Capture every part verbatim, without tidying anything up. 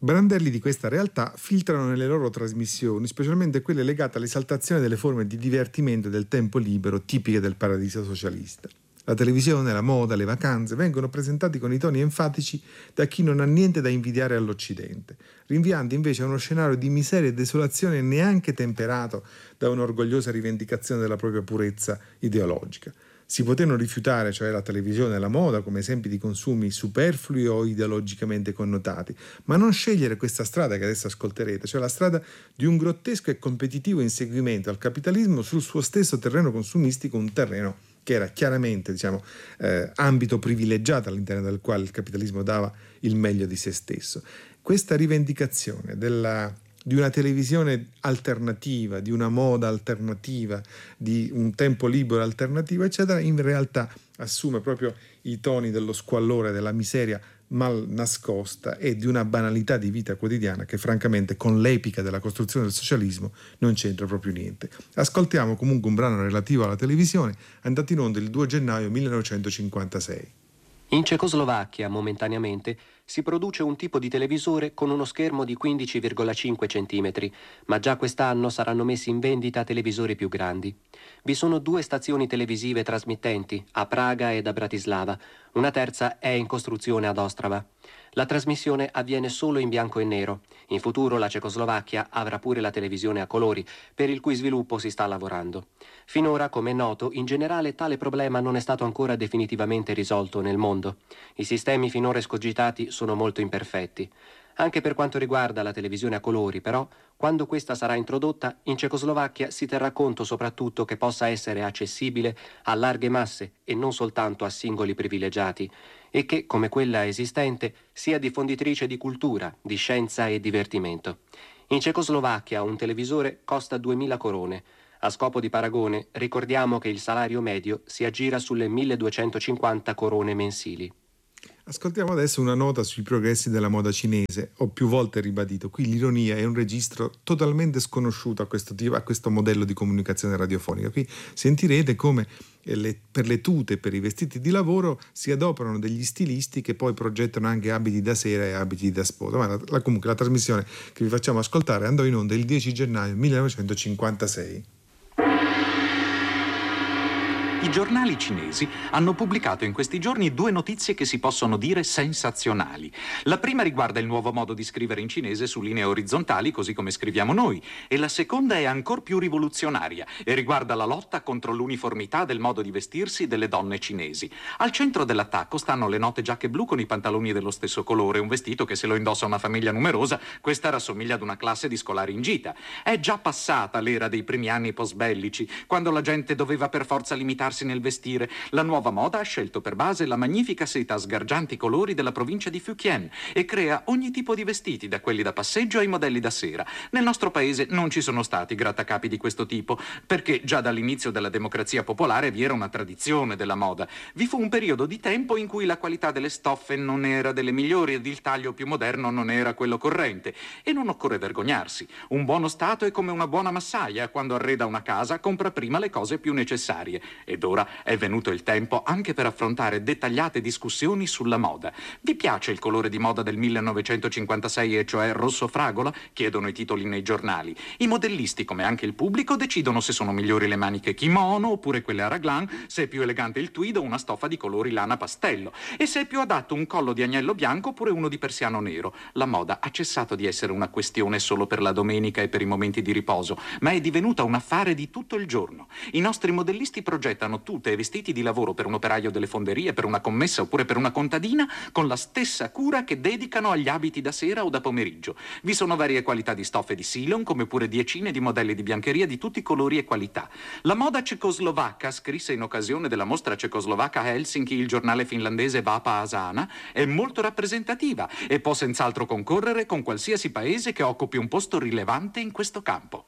Brandelli di questa realtà filtrano nelle loro trasmissioni, specialmente quelle legate all'esaltazione delle forme di divertimento e del tempo libero tipiche del paradiso socialista. La televisione, la moda, le vacanze vengono presentati con i toni enfatici da chi non ha niente da invidiare all'Occidente, rinviando invece a uno scenario di miseria e desolazione neanche temperato da un'orgogliosa rivendicazione della propria purezza ideologica. Si potevano rifiutare, cioè la televisione e la moda, come esempi di consumi superflui o ideologicamente connotati, ma non scegliere questa strada che adesso ascolterete, cioè la strada di un grottesco e competitivo inseguimento al capitalismo sul suo stesso terreno consumistico, un terreno che era chiaramente, diciamo, eh, ambito privilegiato all'interno del quale il capitalismo dava il meglio di se stesso. Questa rivendicazione della, di una televisione alternativa, di una moda alternativa, di un tempo libero alternativo, eccetera, in realtà assume proprio i toni dello squallore, della miseria mal nascosta e di una banalità di vita quotidiana che francamente con l'epica della costruzione del socialismo non c'entra proprio niente. Ascoltiamo comunque un brano relativo alla televisione, andato in onda il due gennaio millenovecentocinquantasei. In Cecoslovacchia, momentaneamente, si produce un tipo di televisore con uno schermo di quindici virgola cinque centimetri, ma già quest'anno saranno messi in vendita televisori più grandi. Vi sono due stazioni televisive trasmittenti, a Praga ed a Bratislava. Una terza è in costruzione ad Ostrava. La trasmissione avviene solo in bianco e nero. In futuro la Cecoslovacchia avrà pure la televisione a colori, per il cui sviluppo si sta lavorando. Finora, come è noto, in generale tale problema non è stato ancora definitivamente risolto nel mondo. I sistemi finora escogitati sono molto imperfetti. Anche per quanto riguarda la televisione a colori, però, quando questa sarà introdotta, in Cecoslovacchia si terrà conto soprattutto che possa essere accessibile a larghe masse e non soltanto a singoli privilegiati, e che, come quella esistente, sia diffonditrice di cultura, di scienza e divertimento. In Cecoslovacchia un televisore costa duemila corone. A scopo di paragone, ricordiamo che il salario medio si aggira sulle milleduecentocinquanta corone mensili. Ascoltiamo adesso una nota sui progressi della moda cinese. Ho più volte ribadito, qui l'ironia è un registro totalmente sconosciuto a questo, tipo, a questo modello di comunicazione radiofonica. Qui sentirete come le, per le tute, per i vestiti di lavoro si adoperano degli stilisti che poi progettano anche abiti da sera e abiti da sposa. Ma la, la, comunque la trasmissione che vi facciamo ascoltare andò in onda il dieci gennaio millenovecentocinquantasei. I giornali cinesi hanno pubblicato in questi giorni due notizie che si possono dire sensazionali. La prima riguarda il nuovo modo di scrivere in cinese su linee orizzontali, così come scriviamo noi, e la seconda è ancor più rivoluzionaria e riguarda la lotta contro l'uniformità del modo di vestirsi delle donne cinesi. Al centro dell'attacco stanno le note giacche blu con i pantaloni dello stesso colore, un vestito che se lo indossa una famiglia numerosa, questa rassomiglia ad una classe di scolari in gita. È già passata l'era dei primi anni post-bellici, quando la gente doveva per forza limitarsi nel vestire. La nuova moda ha scelto per base la magnifica seta a sgargianti colori della provincia di Fujian e crea ogni tipo di vestiti, da quelli da passeggio ai modelli da sera. Nel nostro paese non ci sono stati grattacapi di questo tipo, perché già dall'inizio della democrazia popolare vi era una tradizione della moda. Vi fu un periodo di tempo in cui la qualità delle stoffe non era delle migliori ed il taglio più moderno non era quello corrente. E non occorre vergognarsi. Un buono stato è come una buona massaia: quando arreda una casa compra prima le cose più necessarie. Ed ora è venuto il tempo anche per affrontare dettagliate discussioni sulla moda. Vi piace il colore di moda del millenovecentocinquantasei, e cioè rosso fragola? Chiedono i titoli nei giornali. I modellisti, come anche il pubblico, decidono se sono migliori le maniche kimono oppure quelle a raglan, se è più elegante il tweed o una stoffa di colori lana pastello, e se è più adatto un collo di agnello bianco oppure uno di persiano nero. La moda ha cessato di essere una questione solo per la domenica e per i momenti di riposo, ma è divenuta un affare di tutto il giorno. I nostri modellisti progettano tute e vestiti di lavoro per un operaio delle fonderie, per una commessa oppure per una contadina, con la stessa cura che dedicano agli abiti da sera o da pomeriggio. Vi sono varie qualità di stoffe di silon, come pure decine di modelli di biancheria di tutti i colori e qualità. La moda cecoslovacca, scrisse in occasione della mostra cecoslovacca a Helsinki il giornale finlandese Vapa Asana, è molto rappresentativa e può senz'altro concorrere con qualsiasi paese che occupi un posto rilevante in questo campo.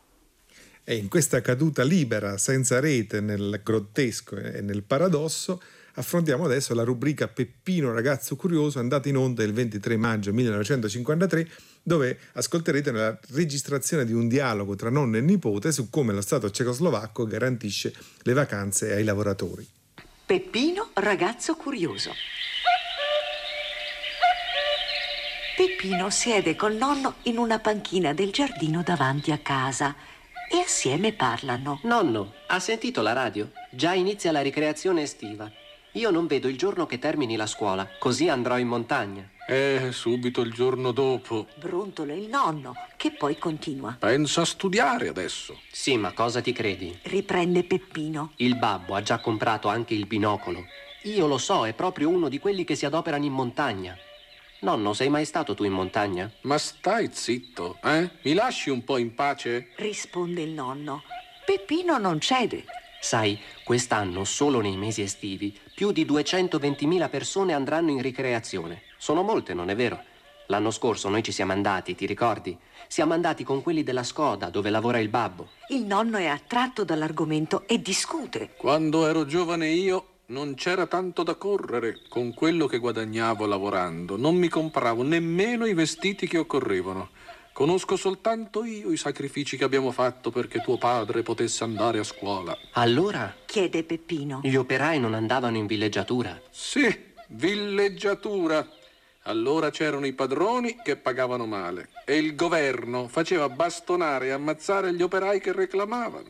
E in questa caduta libera, senza rete, nel grottesco e nel paradosso, affrontiamo adesso la rubrica Peppino ragazzo curioso, andata in onda il ventitré maggio millenovecentocinquantatré, dove ascolterete la registrazione di un dialogo tra nonno e nipote su come lo Stato cecoslovacco garantisce le vacanze ai lavoratori. Peppino ragazzo curioso. Ti Peppino siede col nonno in una panchina del giardino davanti a casa e assieme parlano. Nonno, ha sentito la radio? Già inizia la ricreazione estiva. Io non vedo il giorno che termini la scuola, così andrò in montagna. Eh, subito il giorno dopo. Brontola il nonno, che poi continua. Pensa a studiare adesso. Sì, ma cosa ti credi? Riprende Peppino. Il babbo ha già comprato anche il binocolo. Io lo so, è proprio uno di quelli che si adoperano in montagna. Nonno, sei mai stato tu in montagna? Ma stai zitto, eh? Mi lasci un po' in pace? Risponde il nonno. Peppino non cede. Sai, quest'anno, solo nei mesi estivi, più di duecentoventimila persone andranno in ricreazione. Sono molte, non è vero? L'anno scorso noi ci siamo andati, ti ricordi? Siamo andati con quelli della Skoda, dove lavora il babbo. Il nonno è attratto dall'argomento e discute. Quando ero giovane io non c'era tanto da correre. Con quello che guadagnavo lavorando non mi compravo nemmeno i vestiti che occorrevano. Conosco soltanto io i sacrifici che abbiamo fatto perché tuo padre potesse andare a scuola. Allora? Chiede Peppino. Gli operai non andavano in villeggiatura? Sì, villeggiatura. Allora c'erano i padroni che pagavano male e il governo faceva bastonare e ammazzare gli operai che reclamavano.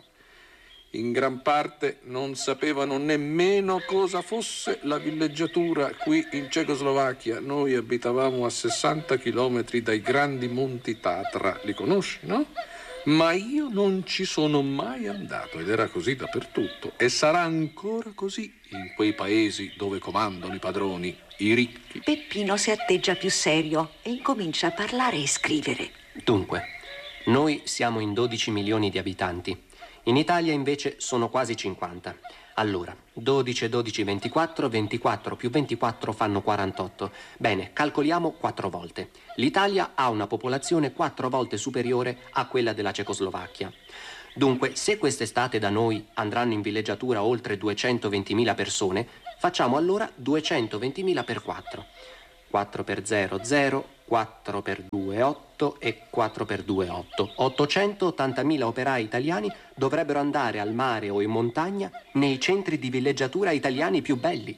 In gran parte non sapevano nemmeno cosa fosse la villeggiatura qui in Cecoslovacchia. Noi abitavamo a sessanta chilometri dai grandi monti Tatra. Li conosci, no? Ma io non ci sono mai andato ed era così dappertutto. E sarà ancora così in quei paesi dove comandano i padroni, i ricchi. Peppino si atteggia più serio e incomincia a parlare e scrivere. Dunque, noi siamo in dodici milioni di abitanti. In Italia invece sono quasi cinquanta. Allora, dodici e dodici, ventiquattro, ventiquattro più ventiquattro fanno quarantotto. Bene, calcoliamo quattro volte. L'Italia ha una popolazione quattro volte superiore a quella della Cecoslovacchia. Dunque, se quest'estate da noi andranno in villeggiatura oltre duecentoventimila persone, facciamo allora duecentoventimila per quattro. quattro per zero, zero, quattro per due, otto e quattro per due, otto. ottocentottantamila operai italiani dovrebbero andare al mare o in montagna nei centri di villeggiatura italiani più belli.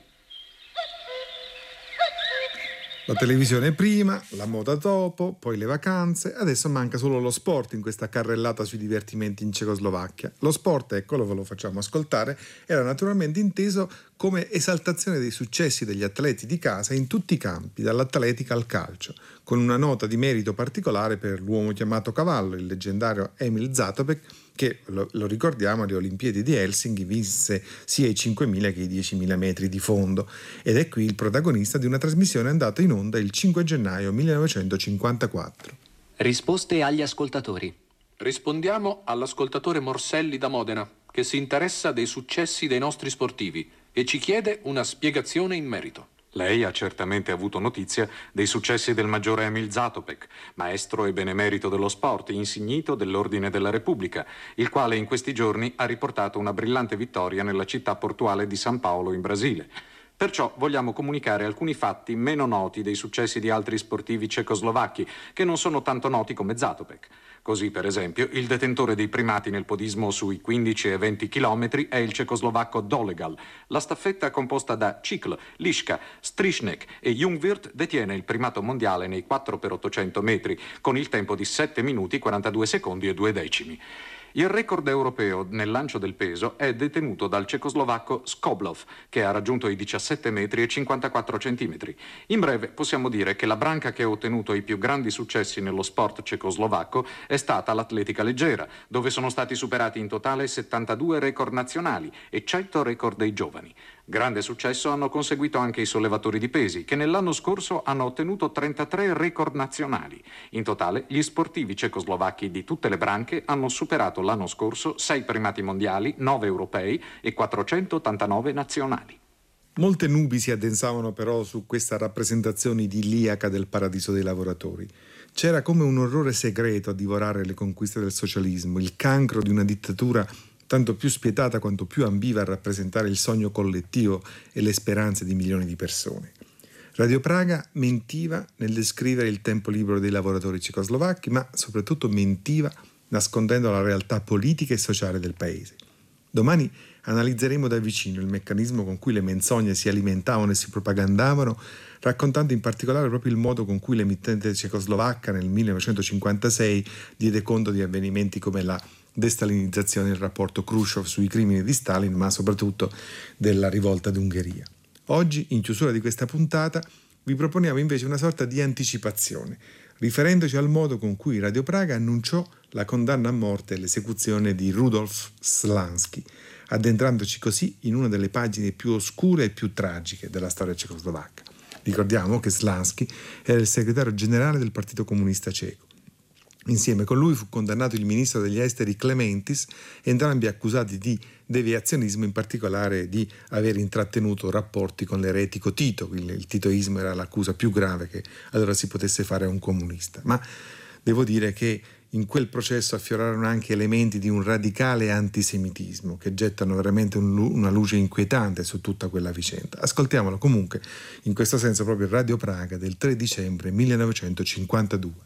La televisione prima, la moda dopo, poi le vacanze, adesso manca solo lo sport in questa carrellata sui divertimenti in Cecoslovacchia. Lo sport, eccolo, ve lo facciamo ascoltare, era naturalmente inteso come esaltazione dei successi degli atleti di casa in tutti i campi, dall'atletica al calcio, con una nota di merito particolare per l'uomo chiamato cavallo, il leggendario Emil Zatopek, che, lo, lo ricordiamo, alle Olimpiadi di Helsinki vinse sia i cinquemila che i diecimila metri di fondo ed è qui il protagonista di una trasmissione andata in onda il cinque gennaio millenovecentocinquantaquattro. Risposte agli ascoltatori. Rispondiamo all'ascoltatore Morselli da Modena, che si interessa dei successi dei nostri sportivi e ci chiede una spiegazione in merito. Lei ha certamente avuto notizia dei successi del maggiore Emil Zatopek, maestro e benemerito dello sport, insignito dell'Ordine della Repubblica, il quale in questi giorni ha riportato una brillante vittoria nella città portuale di San Paolo in Brasile. Perciò vogliamo comunicare alcuni fatti meno noti dei successi di altri sportivi cecoslovacchi, che non sono tanto noti come Zatopek. Così, per esempio, il detentore dei primati nel podismo sui quindici e venti chilometri è il cecoslovacco Dolegal. La staffetta composta da Cikl, Liška, Strišnek e Jungwirth detiene il primato mondiale nei quattro per ottocento metri, con il tempo di sette minuti, quarantadue secondi e due decimi. Il record europeo nel lancio del peso è detenuto dal cecoslovacco Skoblov, che ha raggiunto i diciassette metri e cinquantaquattro centimetri. In breve, possiamo dire che la branca che ha ottenuto i più grandi successi nello sport cecoslovacco è stata l'atletica leggera, dove sono stati superati in totale settantadue record nazionali e cento record dei giovani. Grande successo hanno conseguito anche i sollevatori di pesi, che nell'anno scorso hanno ottenuto trentatré record nazionali. In totale, gli sportivi cecoslovacchi di tutte le branche hanno superato l'anno scorso sei primati mondiali, nove europei e quattrocentottantanove nazionali. Molte nubi si addensavano però su questa rappresentazione idilliaca del paradiso dei lavoratori. C'era come un orrore segreto a divorare le conquiste del socialismo, il cancro di una dittatura tanto più spietata quanto più ambiva a rappresentare il sogno collettivo e le speranze di milioni di persone. Radio Praga mentiva nel descrivere il tempo libero dei lavoratori cecoslovacchi, ma soprattutto mentiva nascondendo la realtà politica e sociale del paese. Domani analizzeremo da vicino il meccanismo con cui le menzogne si alimentavano e si propagandavano, raccontando in particolare proprio il modo con cui l'emittente cecoslovacca nel millenovecentocinquantasei diede conto di avvenimenti come la destalinizzazione e il rapporto Khrushchev sui crimini di Stalin, ma soprattutto della rivolta d'Ungheria. Oggi, in chiusura di questa puntata, vi proponiamo invece una sorta di anticipazione, riferendoci al modo con cui Radio Praga annunciò la condanna a morte e l'esecuzione di Rudolf Slansky, addentrandoci così in una delle pagine più oscure e più tragiche della storia cecoslovacca. Ricordiamo che Slansky era il segretario generale del Partito Comunista Ceco. Insieme con lui fu condannato il ministro degli esteri Klementis, entrambi accusati di deviazionismo, in particolare di aver intrattenuto rapporti con l'eretico Tito. Il, il titoismo era l'accusa più grave che allora si potesse fare a un comunista. Ma devo dire che in quel processo affiorarono anche elementi di un radicale antisemitismo che gettano veramente un, una luce inquietante su tutta quella vicenda. Ascoltiamolo comunque, in questo senso, proprio Radio Praga del tre dicembre millenovecentocinquantadue.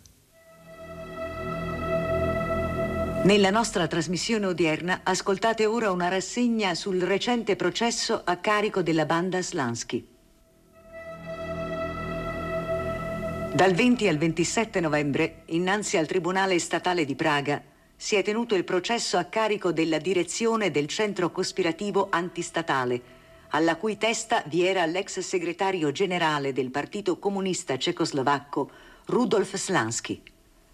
Nella nostra trasmissione odierna ascoltate ora una rassegna sul recente processo a carico della banda Slansky. Dal venti al ventisette novembre, innanzi al Tribunale Statale di Praga, si è tenuto il processo a carico della direzione del centro cospirativo antistatale, alla cui testa vi era l'ex segretario generale del Partito Comunista Cecoslovacco, Rudolf Slansky.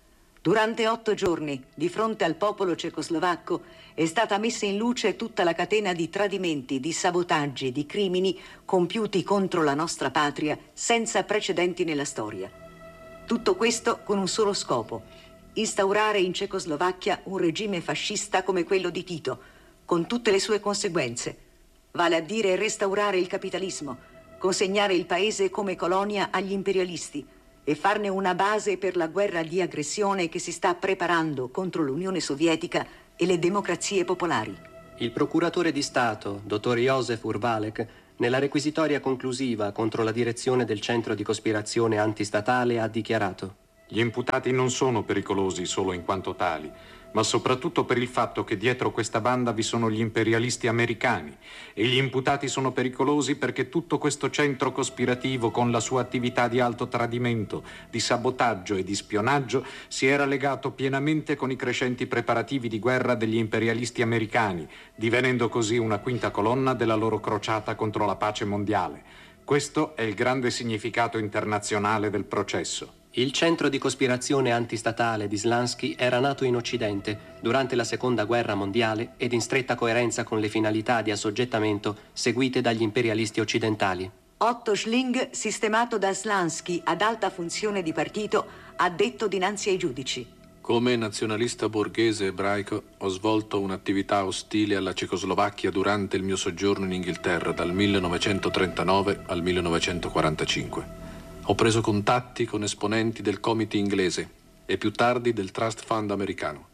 Durante otto giorni, di fronte al popolo cecoslovacco, è stata messa in luce tutta la catena di tradimenti, di sabotaggi, di crimini compiuti contro la nostra patria senza precedenti nella storia. Tutto questo con un solo scopo: instaurare in Cecoslovacchia un regime fascista come quello di Tito, con tutte le sue conseguenze, vale a dire restaurare il capitalismo, consegnare il paese come colonia agli imperialisti e farne una base per la guerra di aggressione che si sta preparando contro l'Unione Sovietica e le democrazie popolari. Il procuratore di Stato, dottor Josef Urbalek, nella requisitoria conclusiva contro la direzione del centro di cospirazione antistatale ha dichiarato: gli imputati non sono pericolosi solo in quanto tali, ma soprattutto per il fatto che dietro questa banda vi sono gli imperialisti americani, e gli imputati sono pericolosi perché tutto questo centro cospirativo, con la sua attività di alto tradimento, di sabotaggio e di spionaggio, si era legato pienamente con i crescenti preparativi di guerra degli imperialisti americani, divenendo così una quinta colonna della loro crociata contro la pace mondiale. Questo è il grande significato internazionale del processo. Il centro di cospirazione antistatale di Slansky era nato in Occidente durante la Seconda Guerra Mondiale ed in stretta coerenza con le finalità di assoggettamento seguite dagli imperialisti occidentali. Otto Schling, sistemato da Slansky ad alta funzione di partito, ha detto dinanzi ai giudici: come nazionalista borghese ebraico ho svolto un'attività ostile alla Cecoslovacchia durante il mio soggiorno in Inghilterra dal millenovecentotrentanove al millenovecentoquarantacinque. Ho preso contatti con esponenti del Comité inglese e più tardi del Trust Fund americano.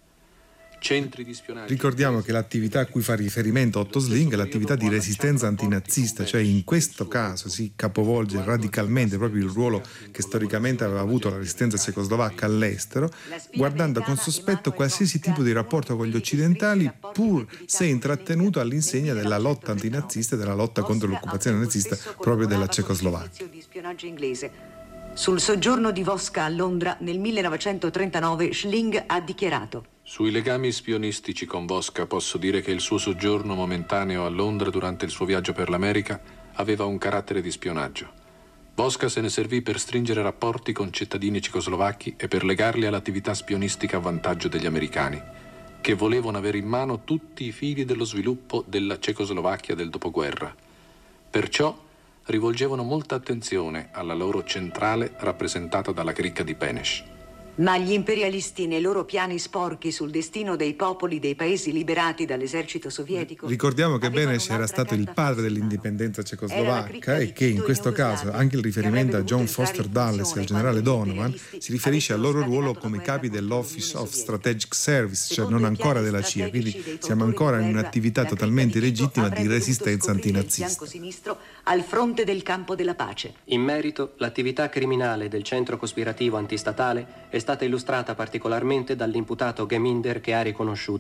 Centri di spionaggio. Ricordiamo che l'attività a cui fa riferimento Otto Schling è l'attività di resistenza antinazista, cioè in questo caso si capovolge radicalmente proprio il ruolo che storicamente aveva avuto la resistenza cecoslovacca all'estero, guardando con sospetto qualsiasi tipo di rapporto con gli occidentali, pur se intrattenuto all'insegna della lotta antinazista e della lotta contro l'occupazione nazista proprio della Cecoslovacchia. Sul soggiorno di Voska a Londra nel millenovecentotrentanove Schling ha dichiarato: sui legami spionistici con Voska posso dire che il suo soggiorno momentaneo a Londra durante il suo viaggio per l'America aveva un carattere di spionaggio. Voska se ne servì per stringere rapporti con cittadini cecoslovacchi e per legarli all'attività spionistica a vantaggio degli americani, che volevano avere in mano tutti i fili dello sviluppo della Cecoslovacchia del dopoguerra. Perciò rivolgevano molta attenzione alla loro centrale rappresentata dalla cricca di Beneš. Ma gli imperialisti, nei loro piani sporchi sul destino dei popoli dei paesi liberati dall'esercito sovietico... Ricordiamo che Beneš era stato il padre dell'indipendenza cecoslovacca e che in questo caso anche il riferimento a John Foster Dulles e al generale Donovan si riferisce al loro ruolo come capi dell'Office of Strategic Service, cioè non ancora della C I A, quindi siamo ancora in un'attività totalmente legittima di resistenza antinazista. Al fronte del campo della pace. In merito, l'attività criminale del centro cospirativo antistatale è stata illustrata particolarmente dall'imputato Geminder, che ha riconosciuto: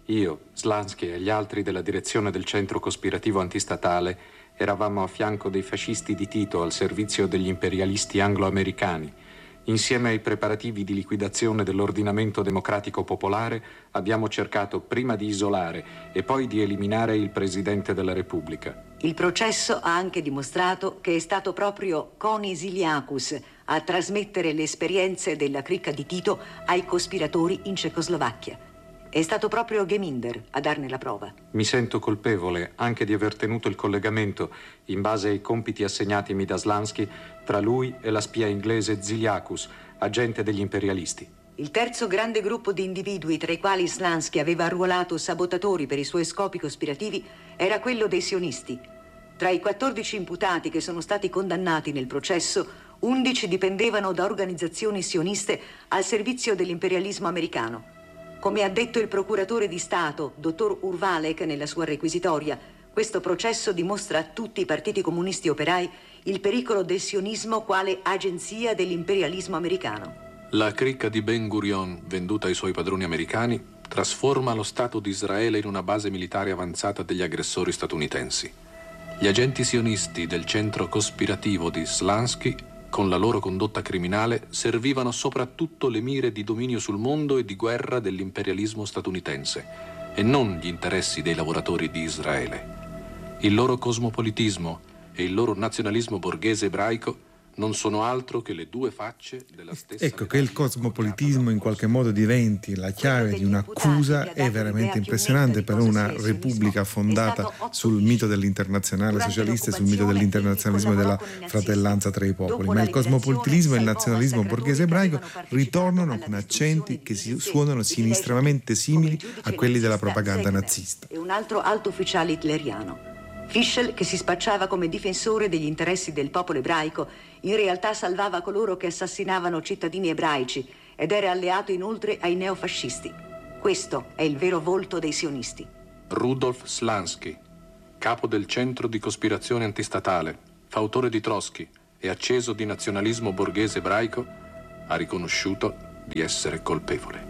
Io, Slansky e gli altri della direzione del centro cospirativo antistatale eravamo a fianco dei fascisti di Tito al servizio degli imperialisti anglo-americani. Insieme ai preparativi di liquidazione dell'ordinamento democratico popolare abbiamo cercato prima di isolare e poi di eliminare il Presidente della Repubblica. Il processo ha anche dimostrato che è stato proprio Koni Ziliakus a trasmettere le esperienze della cricca di Tito ai cospiratori in Cecoslovacchia. È stato proprio Geminder a darne la prova. Mi sento colpevole anche di aver tenuto il collegamento, in base ai compiti assegnatimi da Slansky, tra lui e la spia inglese Ziliakus, agente degli imperialisti. Il terzo grande gruppo di individui tra i quali Slansky aveva arruolato sabotatori per i suoi scopi cospirativi era quello dei sionisti. Tra i quattordici imputati che sono stati condannati nel processo, undici dipendevano da organizzazioni sioniste al servizio dell'imperialismo americano. Come ha detto il procuratore di Stato, dottor Urvalek, nella sua requisitoria, questo processo dimostra a tutti i partiti comunisti operai il pericolo del sionismo quale agenzia dell'imperialismo americano. La cricca di Ben Gurion, venduta ai suoi padroni americani, trasforma lo Stato di Israele in una base militare avanzata degli aggressori statunitensi. Gli agenti sionisti del centro cospirativo di Slansky, con la loro condotta criminale, servivano soprattutto le mire di dominio sul mondo e di guerra dell'imperialismo statunitense, e non gli interessi dei lavoratori di Israele. Il loro cosmopolitismo e il loro nazionalismo borghese ebraico non sono altro che le due facce della stessa... Ecco, che il cosmopolitismo in qualche modo diventi la chiave di un'accusa è veramente impressionante per una repubblica fondata sul mito dell'internazionale socialista e sul mito dell'internazionalismo e della fratellanza tra i popoli. Ma il cosmopolitismo e il nazionalismo borghese ebraico ritornano con accenti che si suonano sinistramente simili a quelli della propaganda nazista. E un altro alto ufficiale hitleriano. Fischel, che si spacciava come difensore degli interessi del popolo ebraico, in realtà salvava coloro che assassinavano cittadini ebraici ed era alleato inoltre ai neofascisti. Questo è il vero volto dei sionisti. Rudolf Slansky, capo del centro di cospirazione antistatale, fautore di Trotsky e acceso di nazionalismo borghese ebraico, ha riconosciuto di essere colpevole.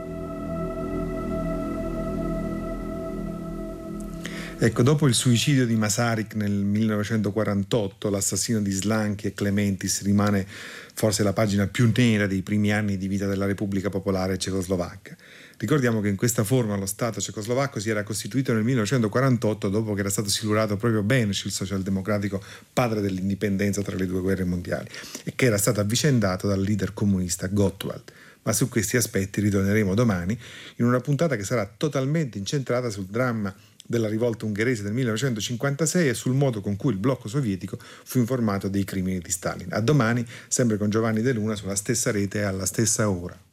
Ecco, dopo il suicidio di Masaryk nel millenovecentoquarantotto, l'assassino di Slansky e Klementis rimane forse la pagina più nera dei primi anni di vita della Repubblica Popolare Cecoslovacca. Ricordiamo che in questa forma lo Stato cecoslovacco si era costituito nel millenovecentoquarantotto dopo che era stato silurato proprio Beneš, il socialdemocratico padre dell'indipendenza tra le due guerre mondiali, e che era stato avvicendato dal leader comunista Gottwald. Ma su questi aspetti ritorneremo domani in una puntata che sarà totalmente incentrata sul dramma della rivolta ungherese del millenovecentocinquantasei e sul modo con cui il blocco sovietico fu informato dei crimini di Stalin. A domani, sempre con Giovanni De Luna, sulla stessa rete e alla stessa ora.